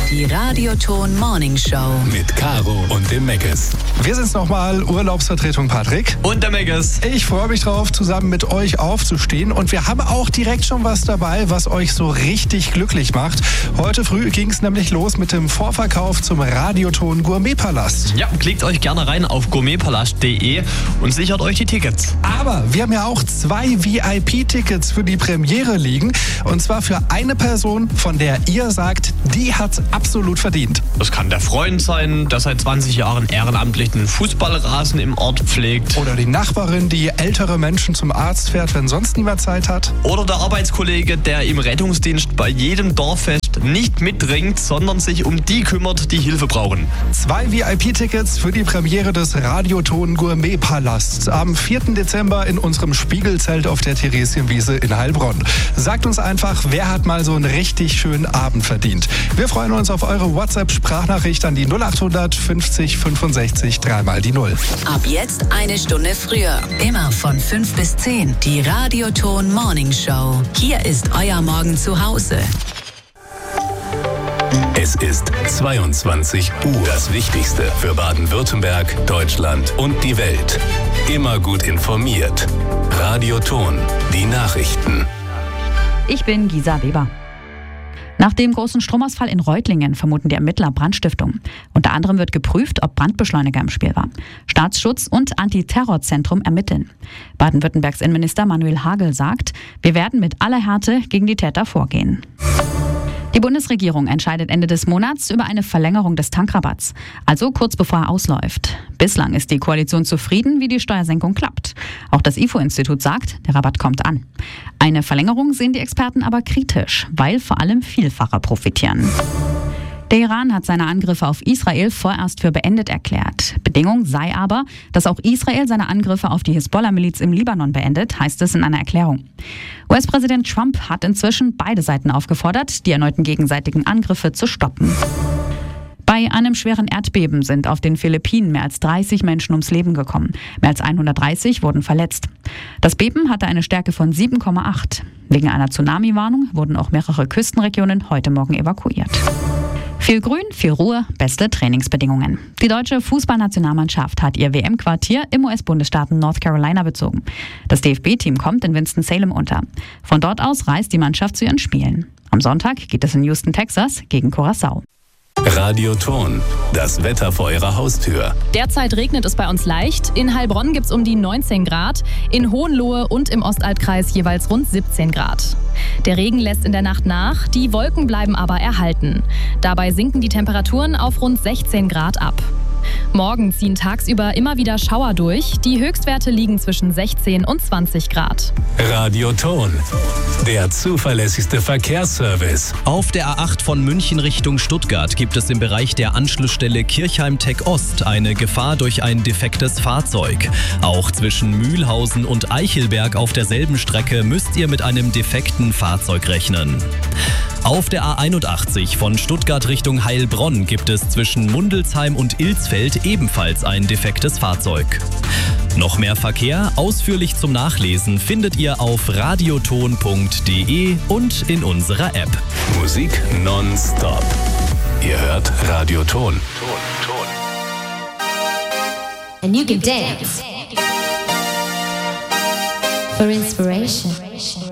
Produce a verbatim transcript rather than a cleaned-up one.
Die Radioton Morning Show. Mit Caro und dem Megges. Wir sind's nochmal, Urlaubsvertretung Patrick. Und der Megges. Ich freue mich drauf, zusammen mit euch aufzustehen. Und wir haben auch direkt schon was dabei, was euch so richtig glücklich macht. Heute früh ging's nämlich los mit dem Vorverkauf zum Radioton Gourmetpalast. Ja, klickt euch gerne rein auf gourmetpalast punkt de und sichert euch die Tickets. Aber wir haben ja auch zwei V I P-Tickets für die Premiere liegen. Und zwar für eine Person, von der ihr sagt, die hat's absolut verdient. Das kann der Freund sein, der seit zwanzig Jahren ehrenamtlich den Fußballrasen im Ort pflegt. Oder die Nachbarin, die ältere Menschen zum Arzt fährt, wenn sonst niemand Zeit hat. Oder der Arbeitskollege, der im Rettungsdienst bei jedem Dorffest nicht mitringt, sondern sich um die kümmert, die Hilfe brauchen. Zwei V I P-Tickets für die Premiere des Radioton Gourmetpalasts am vierten Dezember in unserem Spiegelzelt auf der Theresienwiese in Heilbronn. Sagt uns einfach, wer hat mal so einen richtig schönen Abend verdient. Wir freuen uns auf eure WhatsApp-Sprachnachricht an die null acht hundert fünfzig fünfundsechzig dreimal die null. Ab jetzt eine Stunde früher. Immer von fünf bis zehn. Die Radioton Morning Show. Hier ist euer Morgen zu Hause. Es ist zweiundzwanzig Uhr. Das Wichtigste für Baden-Württemberg, Deutschland und die Welt. Immer gut informiert. Radioton, die Nachrichten. Ich bin Gisa Weber. Nach dem großen Stromausfall in Reutlingen vermuten die Ermittler Brandstiftung. Unter anderem wird geprüft, ob Brandbeschleuniger im Spiel war. Staatsschutz und Antiterrorzentrum ermitteln. Baden-Württembergs Innenminister Manuel Hagel sagt, wir werden mit aller Härte gegen die Täter vorgehen. Die Bundesregierung entscheidet Ende des Monats über eine Verlängerung des Tankrabatts, also kurz bevor er ausläuft. Bislang ist die Koalition zufrieden, wie die Steuersenkung klappt. Auch das I F O-Institut sagt, der Rabatt kommt an. Eine Verlängerung sehen die Experten aber kritisch, weil vor allem Vielfacher profitieren. Der Iran hat seine Angriffe auf Israel vorerst für beendet erklärt. Bedingung sei aber, dass auch Israel seine Angriffe auf die Hisbollah-Miliz im Libanon beendet, heißt es in einer Erklärung. U S-Präsident Trump hat inzwischen beide Seiten aufgefordert, die erneuten gegenseitigen Angriffe zu stoppen. Bei einem schweren Erdbeben sind auf den Philippinen mehr als dreißig Menschen ums Leben gekommen. Mehr als hundertdreißig wurden verletzt. Das Beben hatte eine Stärke von sieben Komma acht. Wegen einer Tsunami-Warnung wurden auch mehrere Küstenregionen heute Morgen evakuiert. Viel Grün, viel Ruhe, beste Trainingsbedingungen. Die deutsche Fußballnationalmannschaft hat ihr W M-Quartier im U S-Bundesstaaten North Carolina bezogen. Das D F B-Team kommt in Winston-Salem unter. Von dort aus reist die Mannschaft zu ihren Spielen. Am Sonntag geht es in Houston, Texas gegen Curaçao. Radioton, das Wetter vor eurer Haustür. Derzeit regnet es bei uns leicht. In Heilbronn gibt es um die neunzehn Grad, in Hohenlohe und im Ostaltkreis jeweils rund siebzehn Grad. Der Regen lässt in der Nacht nach, die Wolken bleiben aber erhalten. Dabei sinken die Temperaturen auf rund sechzehn Grad ab. Morgen ziehen tagsüber immer wieder Schauer durch. Die Höchstwerte liegen zwischen sechzehn und zwanzig Grad. Radioton, der zuverlässigste Verkehrsservice. Auf der A acht von München Richtung Stuttgart gibt es im Bereich der Anschlussstelle Kirchheim-Tech Ost eine Gefahr durch ein defektes Fahrzeug. Auch zwischen Mühlhausen und Eichelberg auf derselben Strecke müsst ihr mit einem defekten Fahrzeug rechnen. Auf der A einundachtzig von Stuttgart Richtung Heilbronn gibt es zwischen Mundelsheim und Ilsfeld ebenfalls ein defektes Fahrzeug. Noch mehr Verkehr, ausführlich zum Nachlesen, findet ihr auf radioton punkt de und in unserer App. Musik nonstop. Ihr hört Radioton. And you can dance for inspiration.